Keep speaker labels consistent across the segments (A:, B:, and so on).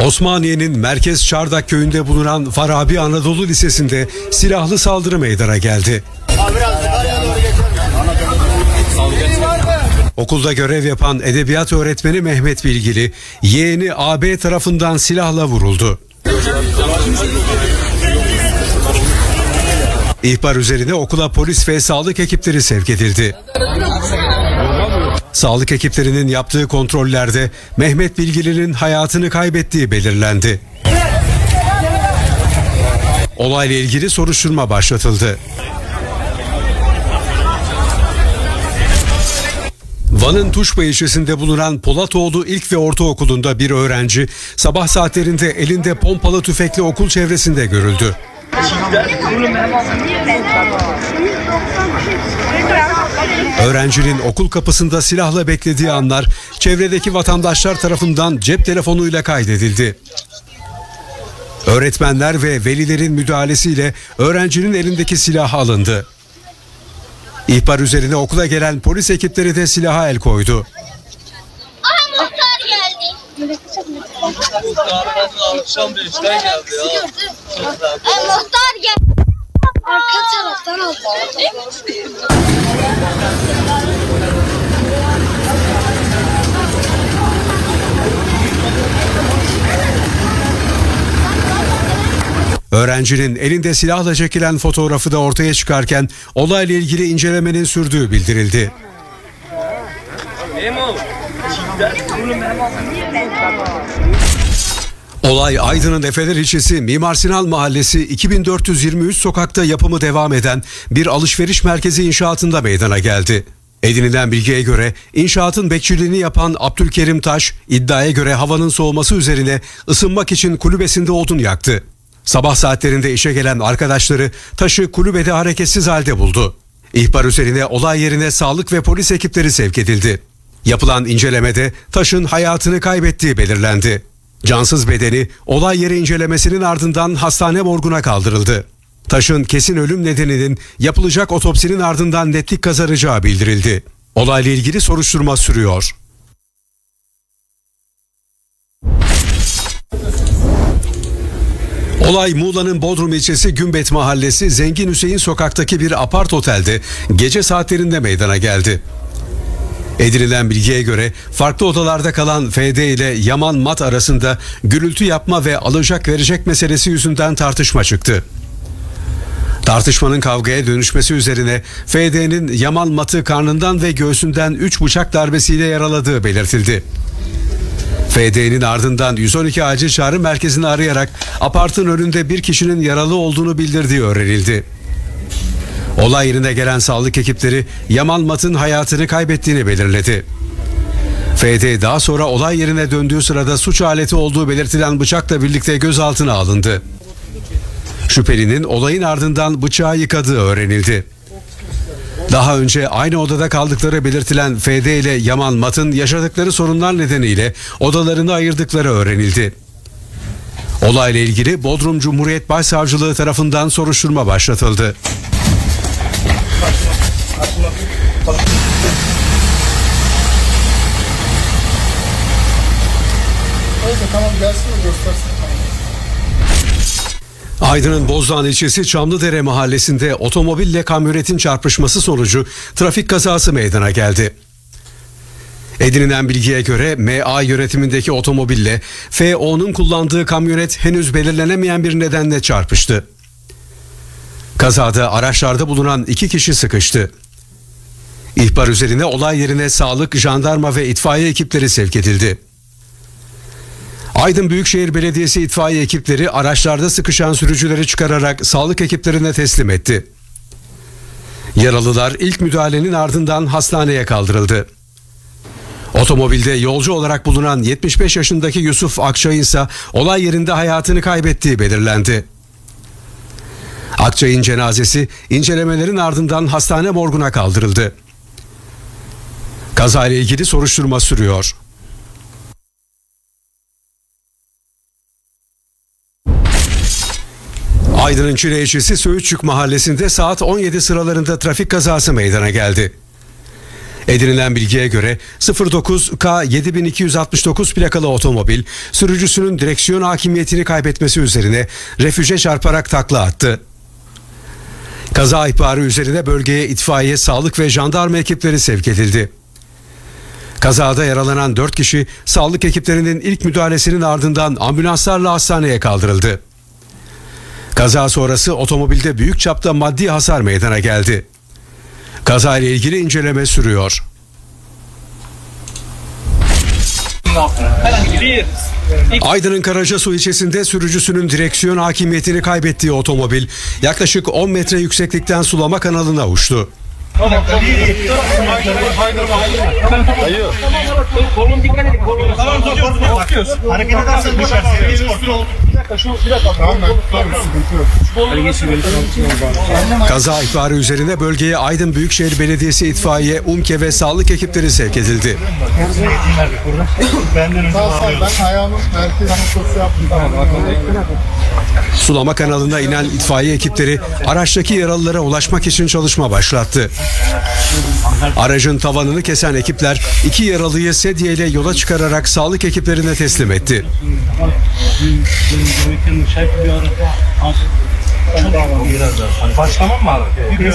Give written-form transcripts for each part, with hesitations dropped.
A: Osmaniye'nin Merkez Çardak köyünde bulunan Farabi Anadolu Lisesi'nde silahlı saldırı meydana geldi. Okulda görev yapan edebiyat öğretmeni Mehmet Bilgili, yeğeni AB tarafından silahla vuruldu. İhbar üzerine okula polis ve sağlık ekipleri sevk edildi. Sağlık ekiplerinin yaptığı kontrollerde Mehmet Bilgili'nin hayatını kaybettiği belirlendi. Olayla ilgili soruşturma başlatıldı. Van'ın Tuşba ilçesinde bulunan Polatoğlu İlk ve Ortaokulu'nda bir öğrenci sabah saatlerinde elinde pompalı tüfekle okul çevresinde görüldü. Öğrencinin okul kapısında silahla beklediği anlar çevredeki vatandaşlar tarafından cep telefonuyla kaydedildi. Öğretmenler ve velilerin müdahalesiyle öğrencinin elindeki silah alındı. İhbar üzerine okula gelen polis ekipleri de silaha el koydu.
B: Muhtar geldi.
C: Akşam 5'ten geldi ya.
B: Muhtar geldi. Arka taraftan aldı.
A: Öğrencinin elinde silahla çekilen fotoğrafı da ortaya çıkarken olayla ilgili incelemenin sürdüğü bildirildi. Olay Aydın'ın Efeler ilçesi Mimar Sinan Mahallesi 2423 sokakta yapımı devam eden bir alışveriş merkezi inşaatında meydana geldi. Edinilen bilgiye göre inşaatın bekçiliğini yapan Abdülkerim Taş iddiaya göre havanın soğuması üzerine ısınmak için kulübesinde odun yaktı. Sabah saatlerinde işe gelen arkadaşları Taş'ı kulübede hareketsiz halde buldu. İhbar üzerine olay yerine sağlık ve polis ekipleri sevk edildi. Yapılan incelemede Taş'ın hayatını kaybettiği belirlendi. Cansız bedeni olay yeri incelemesinin ardından hastane morguna kaldırıldı. Taş'ın kesin ölüm nedeninin yapılacak otopsinin ardından netlik kazanacağı bildirildi. Olayla ilgili soruşturma sürüyor. Olay Muğla'nın Bodrum ilçesi Gümbet Mahallesi Zengin Hüseyin sokaktaki bir apart otelde gece saatlerinde meydana geldi. Edinilen bilgiye göre farklı odalarda kalan FD ile Yaman Mat arasında gürültü yapma ve alacak verecek meselesi yüzünden tartışma çıktı. Tartışmanın kavgaya dönüşmesi üzerine FD'nin Yaman Mat'ı karnından ve göğsünden 3 bıçak darbesiyle yaraladığı belirtildi. FD'nin ardından 112 acil çağrı merkezini arayarak apartın önünde bir kişinin yaralı olduğunu bildirdiği öğrenildi. Olay yerine gelen sağlık ekipleri Yaman Mat'ın hayatını kaybettiğini belirledi. FD daha sonra olay yerine döndüğü sırada suç aleti olduğu belirtilen bıçakla birlikte gözaltına alındı. Şüphelinin olayın ardından bıçağı yıkadığı öğrenildi. Daha önce aynı odada kaldıkları belirtilen FD ile Yaman Mat'ın yaşadıkları sorunlar nedeniyle odalarını ayırdıkları öğrenildi. Olayla ilgili Bodrum Cumhuriyet Başsavcılığı tarafından soruşturma başlatıldı. Aydın'ın Bozdağ ilçesi Çamlıdere mahallesinde otomobille kamyonetin çarpışması sonucu trafik kazası meydana geldi. Edinilen bilgiye göre MA yönetimindeki otomobille FO'nun kullandığı kamyonet henüz belirlenemeyen bir nedenle çarpıştı. Kazada araçlarda bulunan 2 kişi sıkıştı. İhbar üzerine olay yerine sağlık, jandarma ve itfaiye ekipleri sevk edildi. Aydın Büyükşehir Belediyesi itfaiye ekipleri araçlarda sıkışan sürücüleri çıkararak sağlık ekiplerine teslim etti. Yaralılar ilk müdahalenin ardından hastaneye kaldırıldı. Otomobilde yolcu olarak bulunan 75 yaşındaki Yusuf Akçay'ın ise olay yerinde hayatını kaybettiği belirlendi. Akçay'ın cenazesi incelemelerin ardından hastane morguna kaldırıldı. Kazayla ilgili soruşturma sürüyor. Aydın'ın Çile ilçesi Söğütçük mahallesinde saat 17 sıralarında trafik kazası meydana geldi. Edinilen bilgiye göre 09K 7269 plakalı otomobil sürücüsünün direksiyon hakimiyetini kaybetmesi üzerine refüje çarparak takla attı. Kaza ihbarı üzerine bölgeye itfaiye, sağlık ve jandarma ekipleri sevk edildi. Kazada yaralanan 4 kişi sağlık ekiplerinin ilk müdahalesinin ardından ambulanslarla hastaneye kaldırıldı. Kaza sonrası otomobilde büyük çapta maddi hasar meydana geldi. Kaza ile ilgili inceleme sürüyor. Aydın'ın Karacasu ilçesinde sürücüsünün direksiyon hakimiyetini kaybettiği otomobil yaklaşık 10 metre yükseklikten sulama kanalına uçtu.
C: Kolun dikkat edin. Hareket edersen düşersin.
A: Kaza ihbarı üzerine bölgeye Aydın Büyükşehir Belediyesi itfaiye, UMKE ve sağlık ekipleri sevk edildi.
D: Ben ayağımın merkez noktası yaptım.
A: Sulama kanalına inen itfaiye ekipleri araçtaki yaralılara ulaşmak için çalışma başlattı. Aracın tavanını kesen ekipler 2 yaralıyı sedye ile yola çıkararak sağlık ekiplerine teslim etti.
C: Başlamam mı abi?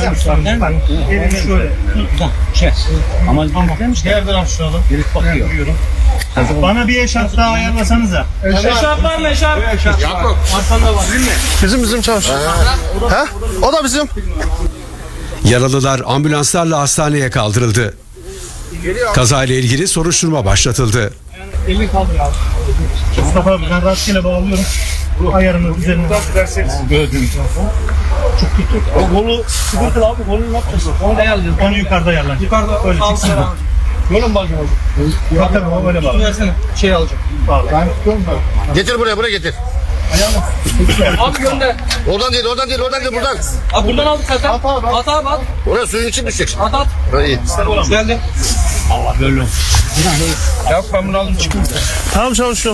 C: Ama diğer taraf şu alalım. Bana bir eşarp daha ayarlasanıza. Eşarp var mı eşarp? Yakup. Arkanda var değil mi?
D: Bizim çavuş. Ha? O da bizim.
A: Yaralılar ambulanslarla hastaneye kaldırıldı. Kazayla ilgili soruşturma başlatıldı.
C: Elini kaldır abi. Mustafa abi ben rastgele bağlıyorum. Ayarını üzerine. Gördüm. Çok kötü. O kolu sıkıntılı abi. Kolunu ne yapacağız? Onu da ayarlayacağız. Onu yukarıda ayarlan. Yukarıda öyle çıksın. Yolun bağlayacağım abi. Yok tabii o öyle bağlı. Versene. Şey alacağım. Bağlı. Ben tutuyorum da.
D: Getir buraya getir.
C: Abi gönder.
D: Oradan değil buradan.
C: Abi buradan aldık zaten. At abi at.
D: Oraya suyun için düşeceksin.
C: At.
D: İyi.
C: Geldi. Allah böyle olsun. Ya ben bunu aldım çıkayım. Tamam çalışıyor.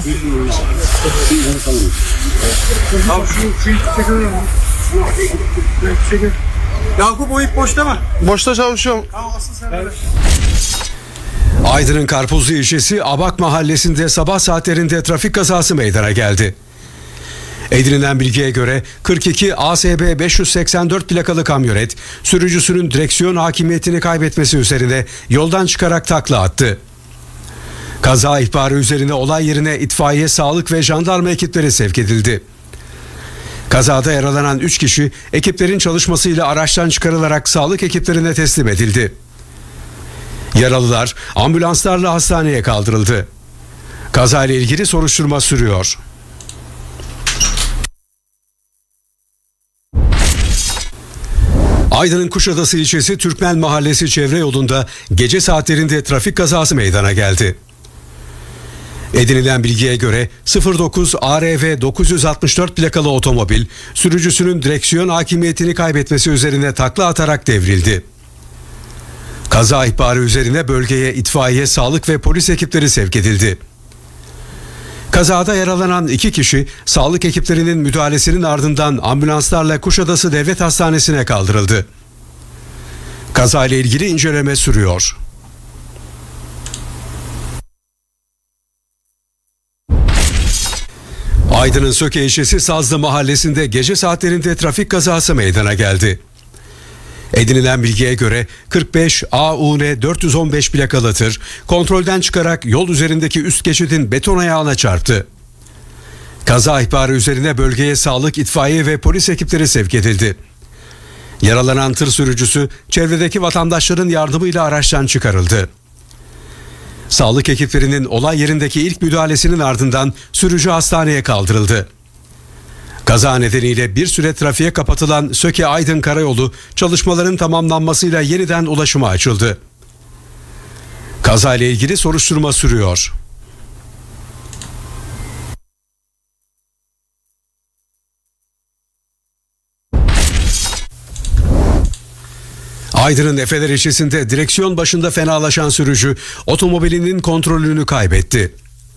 C: Abi şu çekiyorum. Yakup o ip boşta mı?
D: Boşta çalışıyorum.
A: Aydın'ın Karpuzlu ilçesi Abak mahallesinde sabah saatlerinde trafik kazası meydana geldi. Edinilen bilgiye göre 42 ASB 584 plakalı kamyonet sürücüsünün direksiyon hakimiyetini kaybetmesi üzerine yoldan çıkarak takla attı. Kaza ihbarı üzerine olay yerine itfaiye, sağlık ve jandarma ekipleri sevk edildi. Kazada yaralanan 3 kişi ekiplerin çalışmasıyla araçtan çıkarılarak sağlık ekiplerine teslim edildi. Yaralılar ambulanslarla hastaneye kaldırıldı. Kazayla ilgili soruşturma sürüyor. Aydın'ın Kuşadası ilçesi Türkmen Mahallesi çevre yolunda gece saatlerinde trafik kazası meydana geldi. Edinilen bilgiye göre 09 ARV 964 plakalı otomobil sürücüsünün direksiyon hakimiyetini kaybetmesi üzerine takla atarak devrildi. Kaza ihbarı üzerine bölgeye itfaiye, sağlık ve polis ekipleri sevk edildi. Kazada yaralanan 2 kişi sağlık ekiplerinin müdahalesinin ardından ambulanslarla Kuşadası Devlet Hastanesi'ne kaldırıldı. Kazayla ilgili inceleme sürüyor. Aydın'ın Söke ilçesi Sazlı mahallesinde gece saatlerinde trafik kazası meydana geldi. Edinilen bilgiye göre 45 AUN 415 plakalı tır kontrolden çıkarak yol üzerindeki üst geçidin beton ayağına çarptı. Kaza ihbarı üzerine bölgeye sağlık, itfaiye ve polis ekipleri sevk edildi. Yaralanan tır sürücüsü çevredeki vatandaşların yardımıyla araçtan çıkarıldı. Sağlık ekiplerinin olay yerindeki ilk müdahalesinin ardından sürücü hastaneye kaldırıldı. Kaza nedeniyle bir süre trafiğe kapatılan Söke-Aydın Karayolu çalışmaların tamamlanmasıyla yeniden ulaşıma açıldı. Kazayla ilgili soruşturma sürüyor. Aydın'ın Efeler ilçesinde direksiyon başında fenalaşan sürücü otomobilinin kontrolünü kaybetti.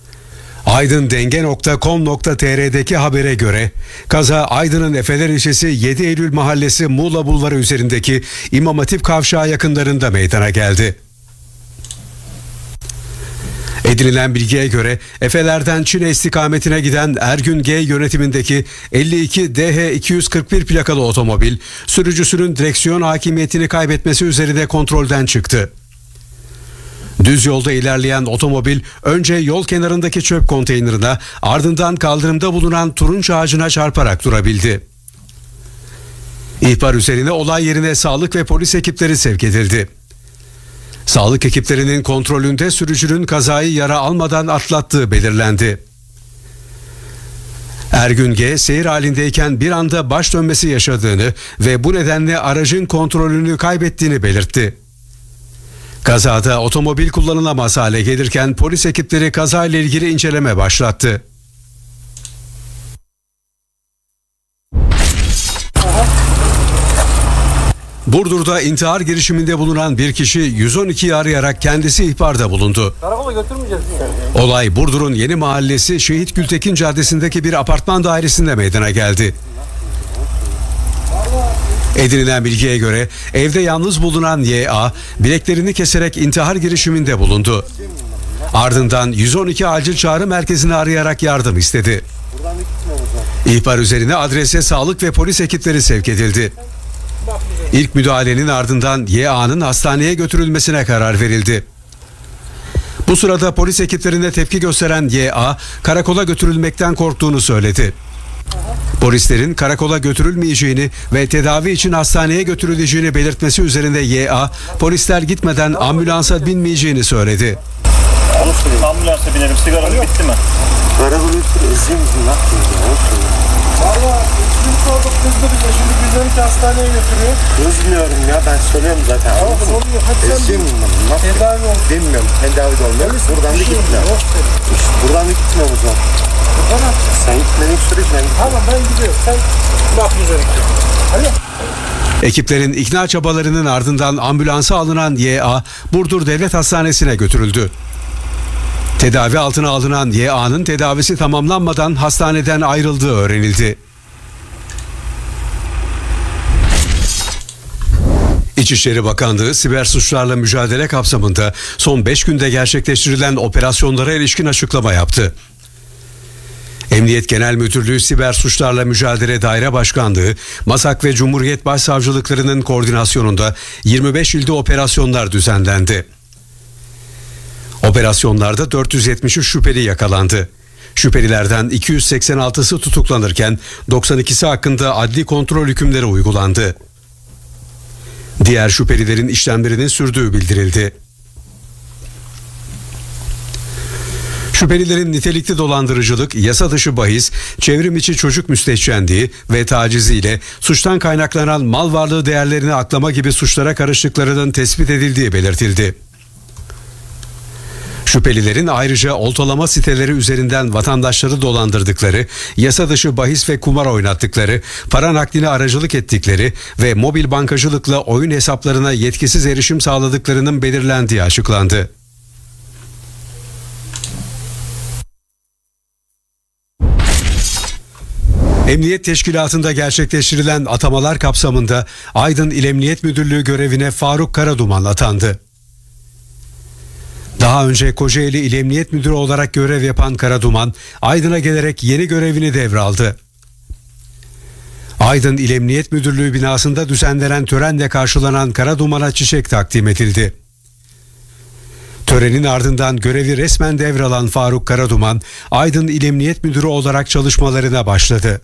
A: Aydındenge.com.tr'deki habere göre kaza Aydın'ın Efeler ilçesi 7 Eylül mahallesi Muğla Bulvarı üzerindeki İmam Hatip kavşağı yakınlarında meydana geldi. Edinilen bilgiye göre Efeler'den Çin'e istikametine giden Ergün G yönetimindeki 52 DH 241 plakalı otomobil sürücüsünün direksiyon hakimiyetini kaybetmesi üzerine kontrolden çıktı. Düz yolda ilerleyen otomobil önce yol kenarındaki çöp konteynerine, ardından kaldırımda bulunan turunç ağacına çarparak durabildi. İhbar üzerine olay yerine sağlık ve polis ekipleri sevk edildi. Sağlık ekiplerinin kontrolünde sürücünün kazayı yara almadan atlattığı belirlendi. Ergün G seyir halindeyken bir anda baş dönmesi yaşadığını ve bu nedenle aracın kontrolünü kaybettiğini belirtti. Kazada otomobil kullanılamaz hale gelirken polis ekipleri kazayla ilgili inceleme başlattı. Burdur'da intihar girişiminde bulunan bir kişi 112'yi arayarak kendisi ihbarda bulundu.
C: Karakola götürmeyeceğiz.
A: Olay Burdur'un Yeni Mahallesi Şehit Gültekin Caddesi'ndeki bir apartman dairesinde meydana geldi. Edinilen bilgiye göre evde yalnız bulunan Y.A. bileklerini keserek intihar girişiminde bulundu. Ardından 112 acil çağrı merkezini arayarak yardım istedi. İhbar üzerine adrese sağlık ve polis ekipleri sevk edildi. İlk müdahalenin ardından Y.A.'nın hastaneye götürülmesine karar verildi. Bu sırada polis ekiplerine tepki gösteren Y.A. karakola götürülmekten korktuğunu söyledi. Polislerin karakola götürülmeyeceğini ve tedavi için hastaneye götürüleceğini belirtmesi üzerine Y.A. polisler gitmeden ambulansa binmeyeceğini söyledi.
C: Ambulansa binelim. Sigaram bitti mi?
D: Karakola ezeyim ne yapıyorsun?
C: Valla bizim sorduk kızdı bize. Şimdi bizden ki hastaneye götürüyor.
D: Üzmüyorum ya, ben söylüyorum zaten.
C: Oluyor. Hadi sen
D: Ezeyim nasıl?
C: tedavi ol.
D: Bilmiyorum, tedavi de olmuyor. Buradan da gitme. İşte buradan da gitme o zaman. Sen gitmediğin sürece ben gitmem.
C: Tamam ben gidiyorum. Sen bak üzerine. Hadi.
A: Ekiplerin ikna çabalarının ardından ambulansa alınan Y.A. Burdur Devlet Hastanesi'ne götürüldü. Tedavi altına alınan Y.A.'nın tedavisi tamamlanmadan hastaneden ayrıldığı öğrenildi. İçişleri Bakanlığı siber suçlarla mücadele kapsamında son 5 günde gerçekleştirilen operasyonlara ilişkin açıklama yaptı. Emniyet Genel Müdürlüğü Siber Suçlarla Mücadele Daire Başkanlığı, MASAK ve Cumhuriyet Başsavcılıklarının koordinasyonunda 25 ilde operasyonlar düzenlendi. Operasyonlarda 473 şüpheli yakalandı. Şüphelilerden 286'sı tutuklanırken 92'si hakkında adli kontrol hükümleri uygulandı. Diğer şüphelilerin işlemlerinin sürdüğü bildirildi. Şüphelilerin nitelikli dolandırıcılık, yasa dışı bahis, çevrim içi çocuk müstehcenliği ve taciziyle suçtan kaynaklanan mal varlığı değerlerini aklama gibi suçlara karıştıklarının tespit edildiği belirtildi. Şüphelilerin ayrıca oltalama siteleri üzerinden vatandaşları dolandırdıkları, yasa dışı bahis ve kumar oynattıkları, para nakline aracılık ettikleri ve mobil bankacılıkla oyun hesaplarına yetkisiz erişim sağladıklarının belirlendiği açıklandı. Emniyet Teşkilatı'nda gerçekleştirilen atamalar kapsamında Aydın İl Emniyet Müdürlüğü görevine Faruk Karaduman atandı. Daha önce Kocaeli İl Emniyet Müdürü olarak görev yapan Karaduman, Aydın'a gelerek yeni görevini devraldı. Aydın İl Emniyet Müdürlüğü binasında düzenlenen törenle karşılanan Karaduman'a çiçek takdim edildi. Törenin ardından görevi resmen devralan Faruk Karaduman, Aydın İl Emniyet Müdürü olarak çalışmalarına başladı.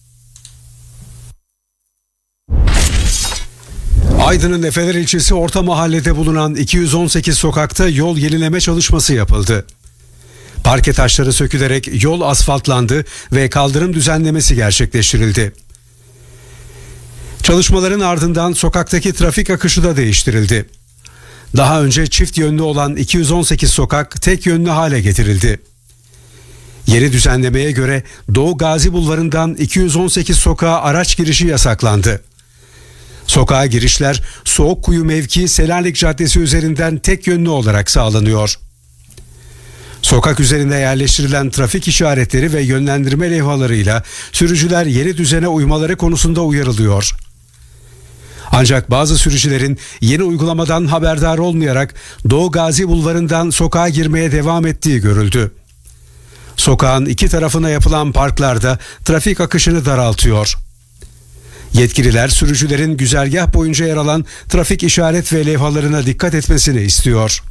A: Aydın'ın Efeler ilçesi Orta Mahalle'de bulunan 218 sokakta yol yenileme çalışması yapıldı. Parke taşları sökülerek yol asfaltlandı ve kaldırım düzenlemesi gerçekleştirildi. Çalışmaların ardından sokaktaki trafik akışı da değiştirildi. Daha önce çift yönlü olan 218 sokak tek yönlü hale getirildi. Yeni düzenlemeye göre Doğu Gazi Bulvarı'ndan 218 sokağa araç girişi yasaklandı. Sokağa girişler Soğukkuyu mevki Selanik Caddesi üzerinden tek yönlü olarak sağlanıyor. Sokak üzerinde yerleştirilen trafik işaretleri ve yönlendirme levhalarıyla sürücüler yeni düzene uymaları konusunda uyarılıyor. Ancak bazı sürücülerin yeni uygulamadan haberdar olmayarak Doğu Gazi Bulvarı'ndan sokağa girmeye devam ettiği görüldü. Sokağın iki tarafına yapılan parklarda trafik akışını daraltıyor. Yetkililer sürücülerin güzergah boyunca yer alan trafik işaret ve levhalarına dikkat etmesini istiyor.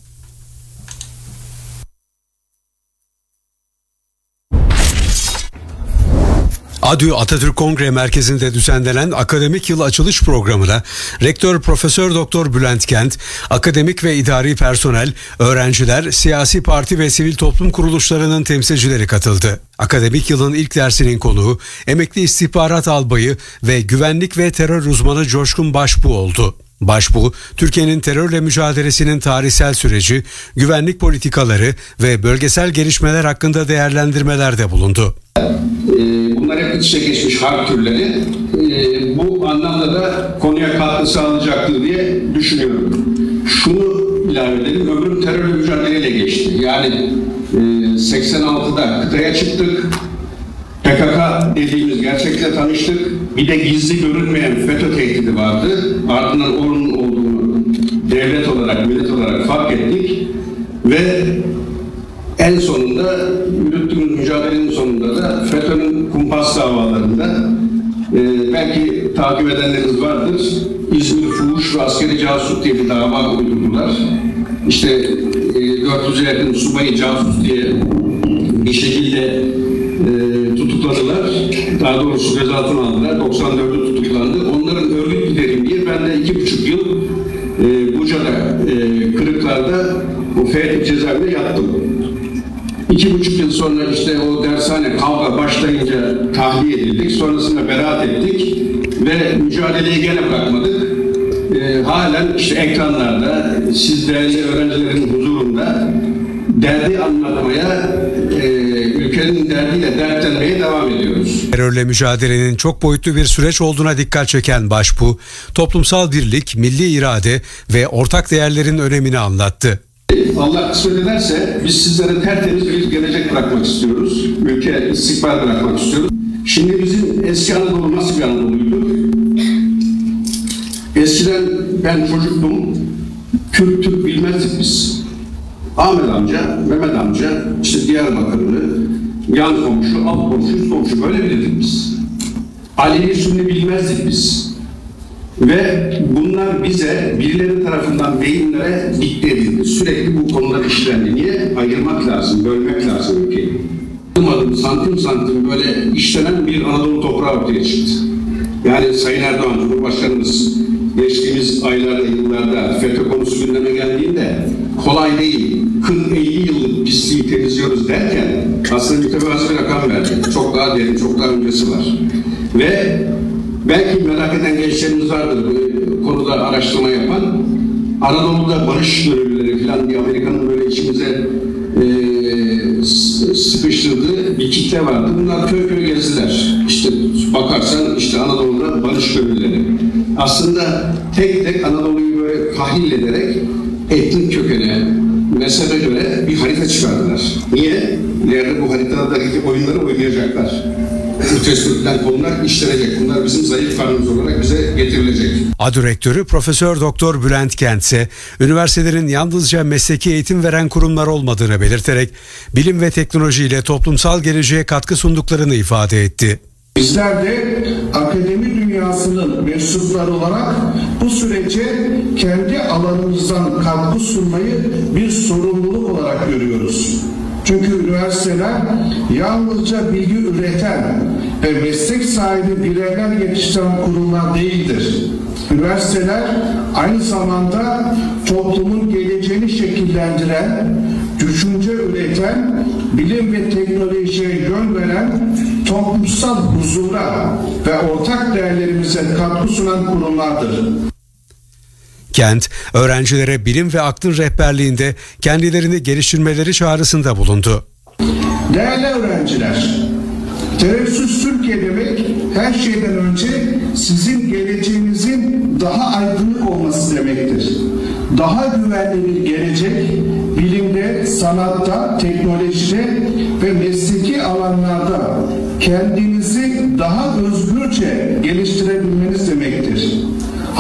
A: ADÜ Atatürk Kongre Merkezi'nde düzenlenen akademik yıl açılış programına Rektör Profesör Doktor Bülent Kent, akademik ve idari personel, öğrenciler, siyasi parti ve sivil toplum kuruluşlarının temsilcileri katıldı. Akademik yılın ilk dersinin konuğu emekli istihbarat albayı ve güvenlik ve terör uzmanı Coşkun Başbuğ oldu. Başbuğ, Türkiye'nin terörle mücadelesinin tarihsel süreci, güvenlik politikaları ve bölgesel gelişmeler hakkında değerlendirmelerde bulundu.
E: Bunlar hep iç içe geçmiş harp türleri. Bu anlamda da konuya katkı sağlayacaktır diye düşünüyorum. Şunu ilave edelim, ömrüm terörle mücadeleyle geçti. Yani 86'da kıtaya çıktık. PKK dediğimiz gerçekle tanıştık. Bir de gizli görünmeyen FETÖ tehdidi vardı. Ardından onun olduğunu devlet olarak, millet olarak fark ettik. Ve en sonunda yürüttüğümüz mücadelenin sonunda da FETÖ'nün kumpas davalarında belki takip edenleriniz vardır. İzmir Fuhuş ve Askeri Casus diye bir dava uydurdular. İşte 400'e yakın subayı casus diye bir şekilde tutukladılar. Daha doğrusu gözaltına aldılar. 94'ü tutuklandı. Onların örgüt lideriyim ben de 2,5 yıl Buca'da, Kırıklar'da bu F cezaevinde yattım. 2,5 yıl sonra işte o dershane kavga başlayınca tahliye edildik. Sonrasında beraat ettik ve mücadeleyi gene bırakmadık. Halen işte ekranlarda siz değerli öğrencilerin huzurunda derdi anlatmaya, ülkenin derdiyle dertlenmeye devam ediyoruz.
A: Terörle mücadelenin çok boyutlu bir süreç olduğuna dikkat çeken Başbuğ, toplumsal birlik, milli irade ve ortak değerlerin önemini anlattı.
E: Allah kısmet ederse biz sizlere tertemiz bir gelecek bırakmak istiyoruz. Ülke istikbal bırakmak istiyoruz. Şimdi bizim eski Anadolu nasıl bir Anadolu'ydu? Eskiden ben çocuktum. Türk bilmezdik biz. Ahmet amca, Mehmet amca, işte Diyarbakırlı, yan komşu, alt komşu, üst komşu böyle bilirdik biz. Alevi Sünni bilmezdik biz. Ve bunlar bize birileri tarafından beyinlere dikte edildi. Sürekli bu konular işlendi. Niye? Ayırmak lazım, bölmek lazım ülkeyi. Adım adım, santim santim böyle işlenen bir Anadolu toprağı ortaya çıktı. Yani Sayın Erdoğan Cumhurbaşkanımız geçtiğimiz aylarda, yıllarda FETÖ konusu gündeme geldiğinde kolay değil, 40-50 yıllık pisliği temizliyoruz derken aslında mütevazı bir rakam verdi. Çok daha derin, çok daha öncesi var. Ve belki merak eden gençlerimiz vardır bu konuda araştırma yapan. Anadolu'da barış görevlileri falan diye Amerika'nın böyle içimize sıkıştırdığı bir kitle vardı. Bunlar köy köy gezdiler. İşte bakarsan işte Anadolu'da barış görevlileri. Aslında tek tek Anadolu'yu böyle tahlil ederek etnik kökene, mezhebe göre bir harita çıkardılar. Niye? İleride bu haritadaki oyunları oynayacaklar. Mütesbitlen konular işlenecek. Bunlar bizim zayıf karnımız olarak bize getirilecek.
A: ADÜ Rektörü Profesör Doktor Bülent Kent ise üniversitelerin yalnızca mesleki eğitim veren kurumlar olmadığını belirterek bilim ve teknolojiyle toplumsal geleceğe katkı sunduklarını ifade etti.
F: Bizler de akademi dünyasının mensupları olarak bu sürece kendi alanımızdan katkı sunmayı bir sorumluluk olarak görüyoruz. Çünkü üniversiteler yalnızca bilgi üreten ve meslek sahibi bireyler yetiştiren kurumlar değildir. Üniversiteler aynı zamanda toplumun geleceğini şekillendiren, düşünce üreten, bilim ve teknolojiye yön veren, toplumsal huzura ve ortak değerlerimize katkı sunan kurumlardır.
A: Kent, öğrencilere bilim ve aklın rehberliğinde kendilerini geliştirmeleri çağrısında bulundu.
F: Değerli öğrenciler, terörsüz Türkiye demek her şeyden önce sizin geleceğinizin daha aydınlık olması demektir. Daha güvenli bir gelecek, bilimde, sanatta, teknolojide ve mesleki alanlarda kendinizi daha özgürce geliştirebilmeniz demektir.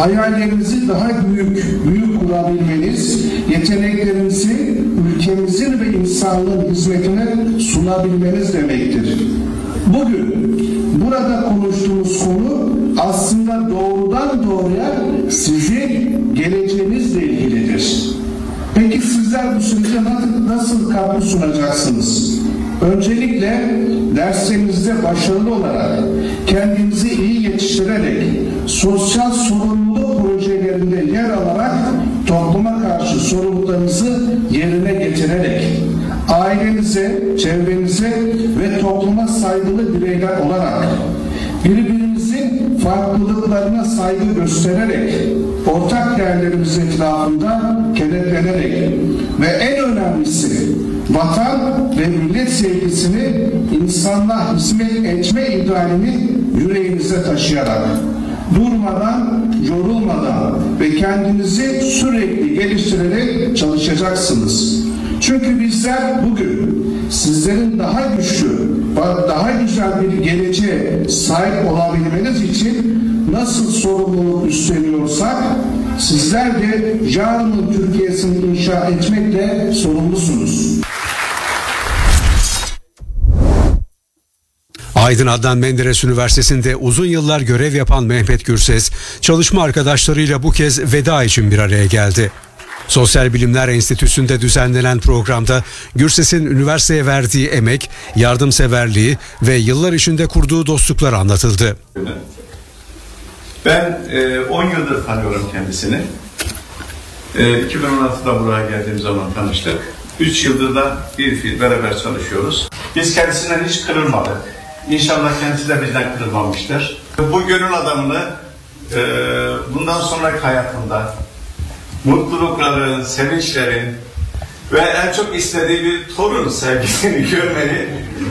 F: hayallerinizi daha büyük kurabilmeniz, yeteneklerinizi ülkemizin ve insanlığın hizmetine sunabilmeniz demektir. Bugün burada konuştuğumuz konu aslında doğrudan doğruya sizin geleceğinizle ilgilidir. Peki sizler bu sürece nasıl katkı sunacaksınız? Öncelikle derslerinizde başarılı olarak, kendinizi iyi yetiştirerek, sosyal sorumluluk projelerinde yer alarak, topluma karşı sorumluluklarınızı yerine getirerek, ailenize, çevrenize ve topluma saygılı bireyler olarak, birbirimizin farklılıklarına saygı göstererek, ortak değerlerimiz etrafında kenetlenerek ve en önemlisi vatan ve millet sevgisini, insanlığa hizmet etme idealini yüreğinize taşıyarak, durmadan, yorulmadan ve kendinizi sürekli geliştirerek çalışacaksınız. Çünkü bizler bugün sizlerin daha güçlü, daha güzel bir geleceğe sahip olabilmeniz için nasıl sorumluluk üstleniyorsak, sizler de yarının Türkiye'sini inşa etmekle sorumlusunuz.
A: Aydın Adnan Menderes Üniversitesi'nde uzun yıllar görev yapan Mehmet Gürses, çalışma arkadaşlarıyla bu kez veda için bir araya geldi. Sosyal Bilimler Enstitüsü'nde düzenlenen programda Gürses'in üniversiteye verdiği emek, yardımseverliği ve yıllar içinde kurduğu dostluklar anlatıldı.
G: Ben 10 yıldır tanıyorum kendisini. 2016'da buraya geldiğim zaman tanıştık. 3 yıldır da bir beraber çalışıyoruz. Biz kendisinden hiç kırılmadık. İnşallah kendisi de bizden kırılmamıştır. Bu gönül adamını bundan sonraki hayatında mutlulukların, sevinçlerin ve en çok istediği bir torun sevgisini görmeyi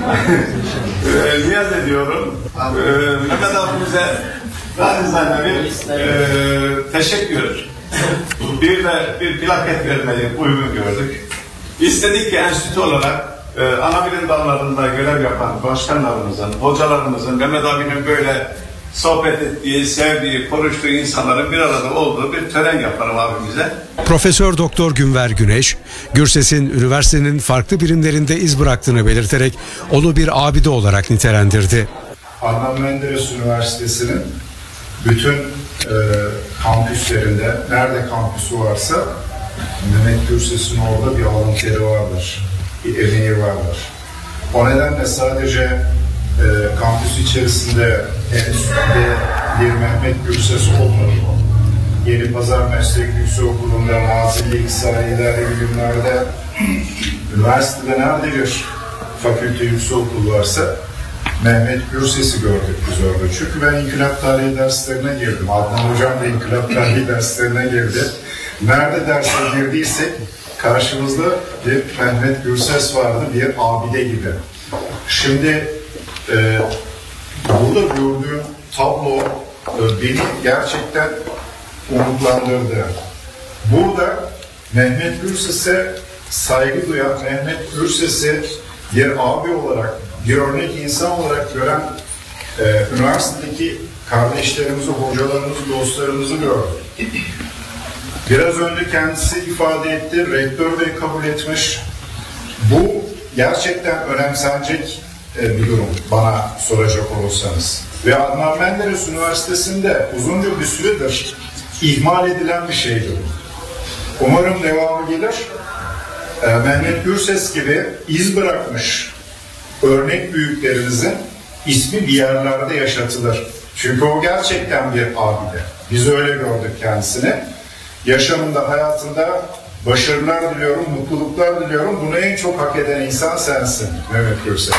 G: niyaz ediyorum. Mehmet abimize naçizane bir teşekkür. Bir plaket vermeyi uygun gördük. İstedik ki enstitü olarak ana bilim dallarında görev yapan başkanlarımızın, hocalarımızın, Mehmet abinin böyle sohbet ettiği, sevdiği, konuştuğu insanların bir arada olduğu bir tören yapalım abimize.
A: Profesör Doktor Günver Güneş, Gürses'in üniversitenin farklı birimlerinde iz bıraktığını belirterek onu bir abide olarak nitelendirdi.
H: Adnan Menderes Üniversitesi'nin bütün kampüslerinde, nerede kampüsü varsa Mehmet Gürses'in orada bir alın teri vardır, bir emeği vardır. O nedenle sadece kampüs içerisinde enstitüde bir Mehmet Gürses olmadı. Yenipazar Meslek Yüksekokulu'nda, Nazilli İktisadi İdari Bilimler'de, üniversitede nerede bir fakülte yüksekokulu varsa Mehmet Gürses'i gördük biz orada. Çünkü ben inkılap tarihi derslerine girdim. Adnan Hocam da inkılap tarihi derslerine girdi. Nerede derse girdiysek karşımızda bir Mehmet Gürses vardı, bir abide gibi. Şimdi burada gördüğüm tablo beni gerçekten umutlandırdı. Burada Mehmet Gürses'e saygı duyan, Mehmet Gürses'i bir abi olarak, bir örnek insan olarak gören üniversitedeki kardeşlerimizi, hocalarımızı, dostlarımızı gördük. Biraz önce kendisi ifade etti, rektör bey kabul etmiş. Bu gerçekten önemsenecek bir durum bana soracak olursanız. Ve Adnan Menderes Üniversitesi'nde uzunca bir süredir ihmal edilen bir şeydir. Umarım devamı gelir. Mehmet Gürses gibi iz bırakmış örnek büyüklerimizin ismi bir yerlerde yaşatılır. Çünkü o gerçekten bir abide. Biz öyle gördük kendisini. Yaşamında, hayatında başarılar diliyorum, mutluluklar diliyorum. Bunu en çok hak eden insan sensin Mehmet Gürses.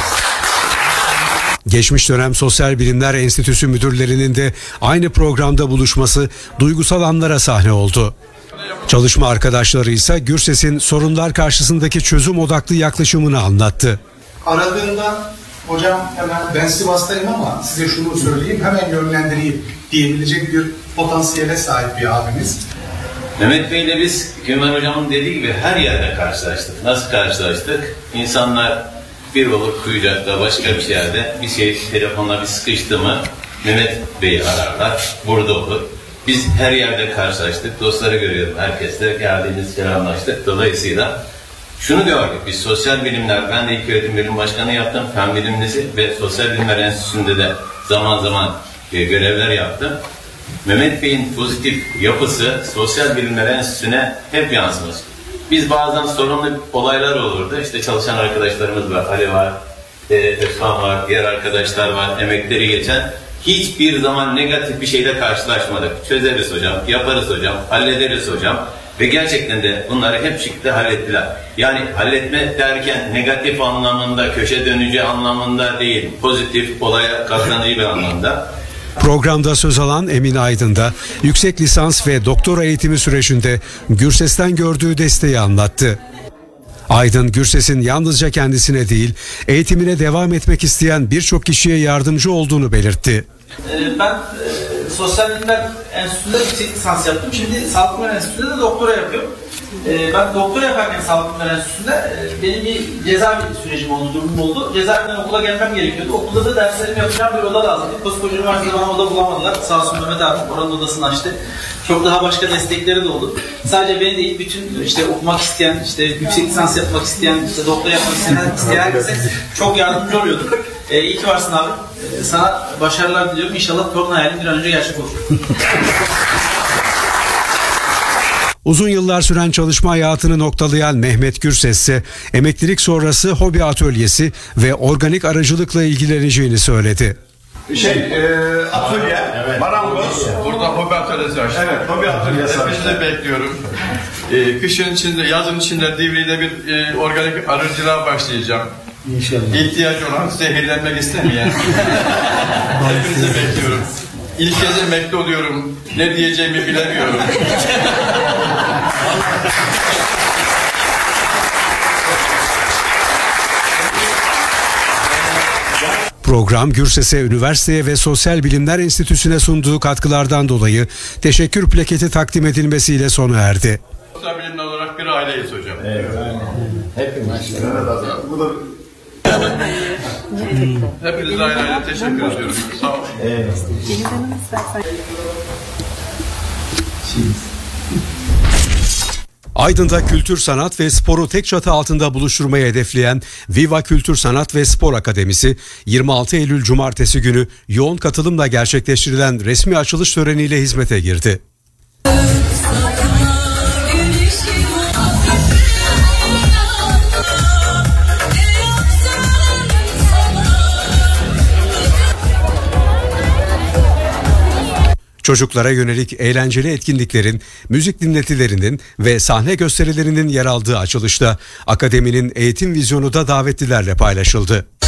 A: Geçmiş dönem Sosyal Bilimler Enstitüsü müdürlerinin de aynı programda buluşması duygusal anlara sahne oldu. Çalışma arkadaşları ise Gürses'in sorunlar karşısındaki çözüm odaklı yaklaşımını anlattı.
I: Aradığında hocam hemen ben Sivas'tayım ama size şunu söyleyeyim, hemen yönlendireyim diyebilecek bir potansiyele sahip bir abimiz.
J: Mehmet Bey'le biz Güven Hocam'ın dediği gibi her yerde karşılaştık. Nasıl karşılaştık? İnsanlar bir balık kuyucakta, başka bir yerde bir şey telefonla bir sıkıştı mı Mehmet Bey'i ararlar. Burada olur. Biz her yerde karşılaştık. Dostları görüyorum. Herkesle geldiğimiz selamlaştık. Dolayısıyla şunu gördük. Biz sosyal bilimler, ben de İlköğretim Bölüm Başkanı yaptım. Fen Bilimlisi ve Sosyal Bilimler Enstitüsü'nde de zaman zaman görevler yaptım. Mehmet Bey'in pozitif yapısı Sosyal Bilimler Enstitüsü'ne hep yansımış. Biz bazen sorunlu olaylar olurdu. İşte çalışan arkadaşlarımız var. Ali var, Özkan var, diğer arkadaşlar var. Emekleri geçen. Hiçbir zaman negatif bir şeyle karşılaşmadık. Çözeriz hocam, yaparız hocam, hallederiz hocam. Ve gerçekten de bunları hep şekilde hallettiler. Yani halletme derken negatif anlamında, köşe dönücü anlamında değil, pozitif, olaya katlanıcı bir anlamda.
A: Programda söz alan Emin Aydın da yüksek lisans ve doktora eğitimi sürecinde Gürses'ten gördüğü desteği anlattı. Aydın, Gürses'in yalnızca kendisine değil, eğitimine devam etmek isteyen birçok kişiye yardımcı olduğunu belirtti.
K: Ben Sosyal Bilimler Enstitüsü'nde yüksek lisans yaptım. Şimdi Sağlık Bilimler Enstitüsü'nde de doktora yapıyorum. Ben doktora yaparken Sağlık Bilimler Enstitüsü'nde benim bir cezaevi sürecim oldu, durumum oldu. Cezaevinden okula gelmem gerekiyordu. Okulda da derslerimi yapacağım bir oda lazımdı. Koskoca üniversitede bana oda bulamadılar. Sağ olsun Mehmet abi oranın odasını açtı. Çok daha başka destekleri de oldu. Sadece beni değil, bütün işte okumak isteyen, işte yüksek lisans yapmak isteyen, işte doktora yapmak isteyen herkese çok yardımcı oluyordum. İyi ki varsın abi. Sana başarılar diliyorum. İnşallah torun hayalin bir an önce gerçek olur.
A: Uzun yıllar süren çalışma hayatını noktalayan Mehmet Gürses ise emeklilik sonrası hobi atölyesi ve organik aracılıkla ilgileneceğini söyledi.
L: Atölye, marangoz. Burada hobi atölyesi açtık. Evet, hobi atölyesi açtık. Hepinizi bekliyorum. Kışın içinde, yazın içinde Divri'de bir organik arıcılığa başlayacağım. İnşallah. İhtiyacı olan, zehirlenmek istemeyen. Hepinizi bekliyorum. İlk kez emekli oluyorum. Ne diyeceğimi bilemiyorum.
A: Program Gürses'e, üniversiteye ve Sosyal Bilimler Enstitüsü'ne sunduğu katkılardan dolayı teşekkür plaketi takdim edilmesiyle sona erdi.
L: Sosyal bilimler olarak bir aileyiz hocam.
D: Evet. Hepimiz.
L: Hepinize ayrı ayrı teşekkür ediyorum. Sağ olun.
A: Aydın'da kültür, sanat ve sporu tek çatı altında buluşturmayı hedefleyen Viva Kültür Sanat ve Spor Akademisi 26 Eylül Cumartesi günü yoğun katılımla gerçekleştirilen resmi açılış töreniyle hizmete girdi. Çocuklara yönelik eğlenceli etkinliklerin, müzik dinletilerinin ve sahne gösterilerinin yer aldığı açılışta akademinin eğitim vizyonu da davetlilerle paylaşıldı.